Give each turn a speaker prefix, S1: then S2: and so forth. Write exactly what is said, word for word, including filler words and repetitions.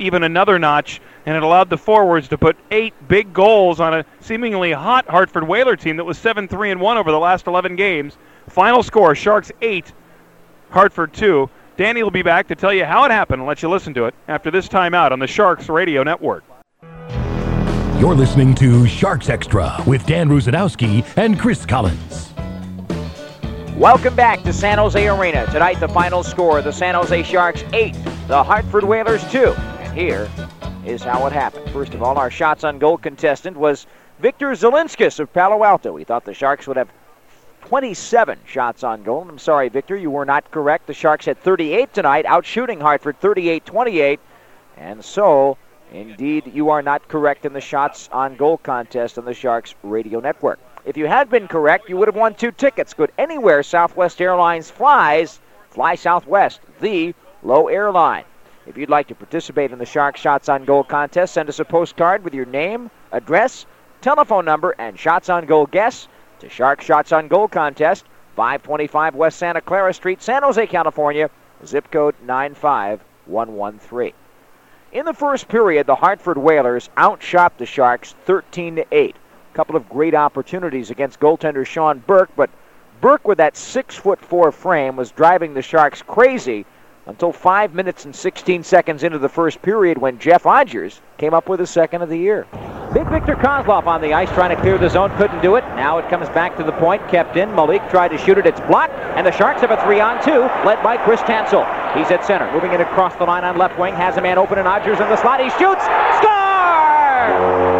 S1: even another notch, and it allowed the forwards to put eight big goals on a seemingly hot Hartford Whaler team that was seven three and one over the last eleven games. Final score, Sharks eight, Hartford two. Danny will be back to tell you how it happened and let you listen to it after this timeout on the Sharks Radio Network.
S2: You're listening to Sharks Extra with Dan Rusanowski and Chris Collins.
S3: Welcome back to San Jose Arena. Tonight, the final score, the San Jose Sharks eight, the Hartford Whalers two. And here is how it happened. First of all, our shots on goal contestant was Victor Zelinskis of Palo Alto. He thought the Sharks would have twenty-seven shots on goal. I'm sorry, Victor, you were not correct. The Sharks had thirty-eight tonight, outshooting Hartford thirty-eight twenty-eight. And so, indeed, you are not correct in the shots on goal contest on the Sharks Radio Network. If you had been correct, you would have won two tickets. Good anywhere Southwest Airlines flies. Fly Southwest, the low airline. If you'd like to participate in the Sharks Shots on Goal contest, send us a postcard with your name, address, telephone number, and shots on goal guess to Sharks Shots on Goal contest, five twenty-five West Santa Clara Street, San Jose, California, zip code nine five one one three. In the first period, the Hartford Whalers outshot the Sharks thirteen to eight. A couple of great opportunities against goaltender Sean Burke, but Burke with that six foot four frame was driving the Sharks crazy until five minutes and sixteen seconds into the first period when Jeff Odgers came up with his second of the year. Big Victor Kozlov on the ice trying to clear the zone, couldn't do it. Now it comes back to the point, kept in. Malik tried to shoot it, it's blocked, and the Sharks have a three on two, led by Chris Tansel. He's at center, moving it across the line on left wing, has a man open and Odgers in the slot, he shoots, score!